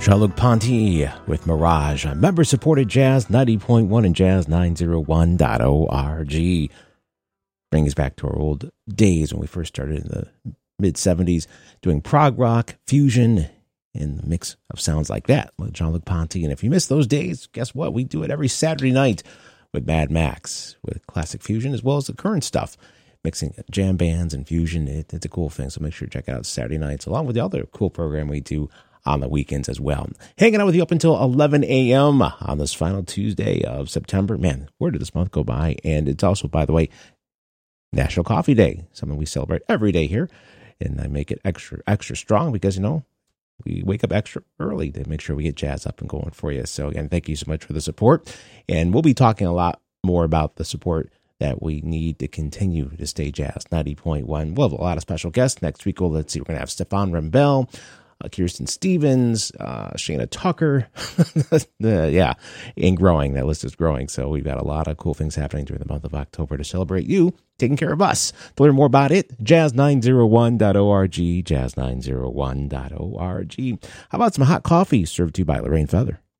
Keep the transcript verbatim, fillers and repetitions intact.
Jean-Luc Ponty with Mirage on member-supported Jazz ninety point one and Jazz nine oh one dot org. Bring us back to our old days when we first started in the mid-seventies doing prog rock, fusion, and the mix of sounds like that with Jean-Luc Ponty. And if you miss those days, guess what? We do it every Saturday night with Mad Max, with classic fusion as well as the current stuff. Mixing jam bands and fusion, it, it's a cool thing. So make sure to check it out Saturday nights, along with the other cool program we do on the weekends as well. Hanging out with you up until eleven a.m. on this final Tuesday of September. Man, where did this month go by? And it's also, by the way, National Coffee Day, something we celebrate every day here. And I make it extra, extra strong because, you know, we wake up extra early to make sure we get jazz up and going for you. So again, thank you so much for the support. And we'll be talking a lot more about the support that we need to continue to stay Jazz ninety point one. We'll have a lot of special guests next week. Well, let's see, we're going to have Stefan Rembel, uh, Kirsten Stevens, uh, Shana Tucker. uh, yeah, and growing. That list is growing. So we've got a lot of cool things happening during the month of October to celebrate you taking care of us. To learn more about it, jazz nine oh one dot org, jazz nine oh one dot org. How about some hot coffee served to you by Lorraine Feather?